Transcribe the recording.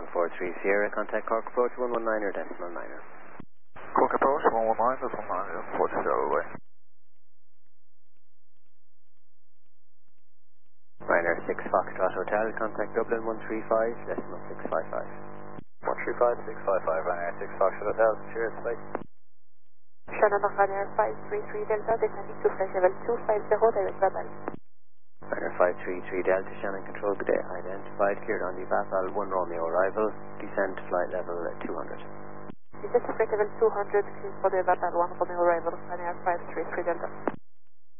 143 Sierra, contact Cork approach 119er decimal 9er. Cork approach 119 decimal 9er, 40 away. Ryanair 6 Foxtrot Hotel, contact Dublin 135 decimal 655. 135 655, Ryanair 6 Foxtrot Hotel, cheers, bye. Shannon of Ryanair 533 Delta, descending to flight level 250, direct Babel. Ryanair 533 Delta, Shannon Control, good day, identified, cleared on the Babel 1 Romeo arrival, descend to flight level 200. Descend to flight level 200, cleared for the Babel 1 Romeo arrival, Ryanair 533 Delta.